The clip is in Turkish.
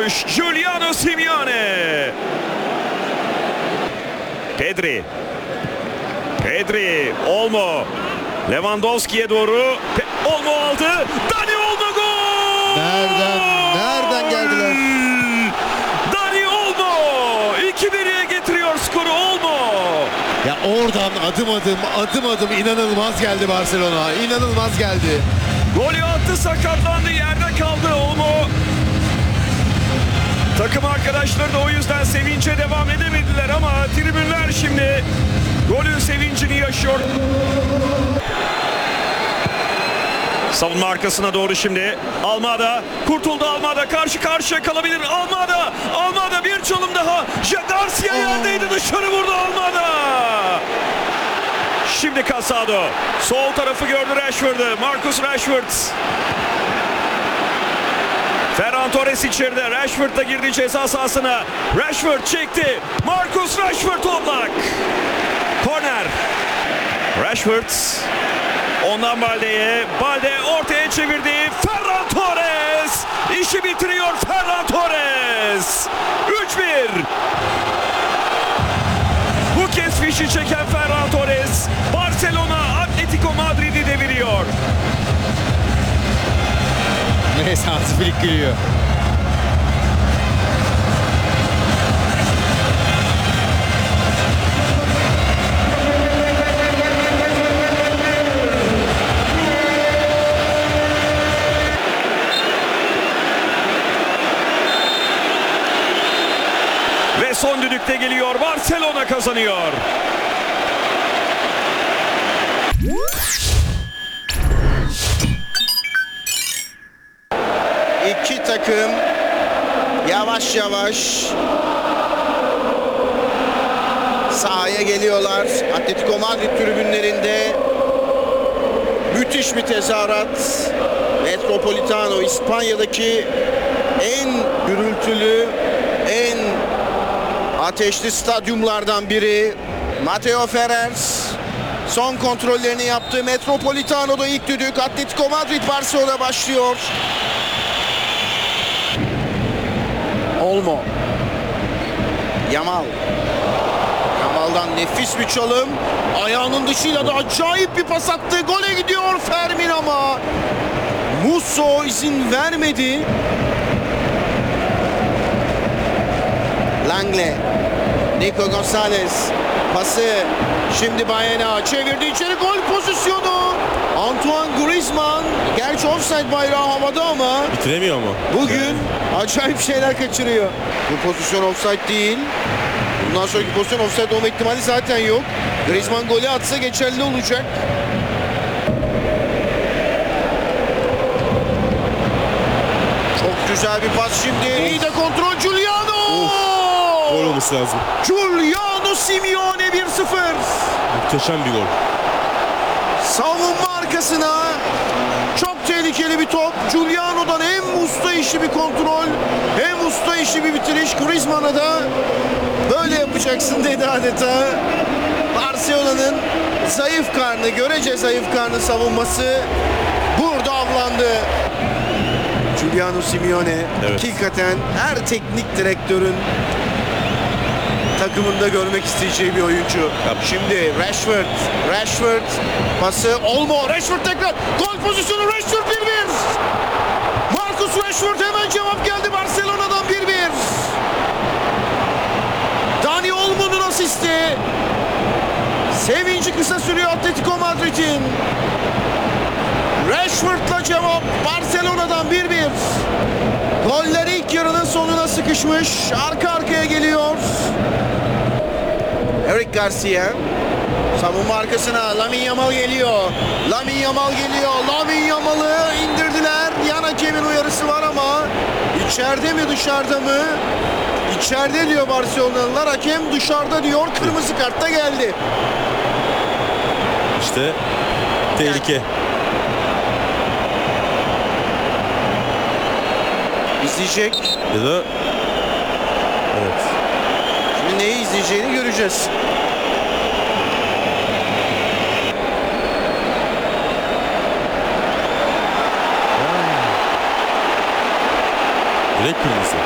vuruş. Giuliano Simeone. Pedri. Olmo. Lewandowski'ye doğru. Olmo aldı. Dani Olmo gol! Nereden geldiler? Dani Olmo 2-1'e getiriyor skoru Olmo. Ya oradan adım adım inanılmaz geldi Barcelona. İnanılmaz geldi. Golü attı, sakatlandı, yerde kaldı Olmo. Takım arkadaşları da o yüzden sevince devam edemediler ama tribünler şimdi golün sevincini yaşıyor. Savunma arkasına doğru şimdi. Almada. Kurtuldu Almada. Karşı karşıya kalabilir. Almada bir çalım daha. Garcia yerdeydi. Dışarı vurdu Almada. Şimdi Casado. Sol tarafı gördü Rashford'u. Marcus Rashford. Ferran Torres içeride. Rashford da girdi ceza sahasına. Rashford çekti. Marcus Rashford Oblak. Korner. Rashford. Ondan Balde'ye. Balde ortaya çevirdi. Ferran Torres. İşi bitiriyor Ferran Torres. 3-1. Bu kez fişi çeken Ferran Torres. Barcelona Atletico Madrid'i deviriyor. Neyse Hansi Flick gülüyor. Ve son düdükte geliyor. Barcelona kazanıyor. İki takım yavaş yavaş sahaya geliyorlar. Atletico Madrid tribünlerinde müthiş bir tezahürat. Metropolitano İspanya'daki en gürültülü, en ateşli stadyumlardan biri. Mateo Ferrer son kontrollerini yaptı. Metropolitano'da ilk düdük. Atletico Madrid Barcelona başlıyor. Olmo. Yamal'dan nefis bir çalım. Ayağının dışıyla da acayip bir pas attı. Gole gidiyor Fermin ama Musso izin vermedi. Langley. Nico Gonzalez. Pası şimdi Bayena çevirdi içeri, gol pozisyonu. Antoine Griezmann. Gerçi offside bayrağı havada ama bitiremiyor mu? bugün acayip şeyler kaçırıyor. Bu pozisyon offside değil. Bundan sonraki pozisyon offside olma ihtimali zaten yok. Griezmann golü atsa geçerli olacak. Çok güzel bir pas şimdi. İyi de kontrol Giuliano. Gol olması lazım. Giuliano Simeone 1-0. Muhteşem bir gol. Savunma arkasına çok tehlikeli bir top. Giuliano'dan hem usta işi bir kontrol hem usta işi bir bitiriş. Griezmann'a da böyle yapacaksın dedi adeta. Barcelona'nın zayıf karnı, görece zayıf karnı savunması burada avlandı. Giuliano Simeone hakikaten her teknik direktörün takımında görmek isteyeceği bir oyuncu. Şimdi Rashford pası Olmo. Rashford tekrar gol pozisyonu. Rashford 1-1. Marcus Rashford hemen cevap geldi Barcelona'dan 1-1. Dani Olmo'nun asisti. Sevinci kısa sürüyor Atletico Madrid'in. Rashford'la cevap Barcelona'dan 1-1. Goller ilk yarının sonuna sıkışmış. Arka arkaya geliyor. Eric Garcia. Savunma arkasına Lamine Yamal geliyor. Lamine Yamal'ı indirdiler. Yan hakemin uyarısı var ama içeride mi dışarıda mı? İçeride diyor Barcelonalılar. Hakem dışarıda diyor. Kırmızı kart da geldi. İşte tehlike. İzleyecek. Ya da evet. Şimdi neyi izleyeceğini göreceğiz. Direkt kırmızı.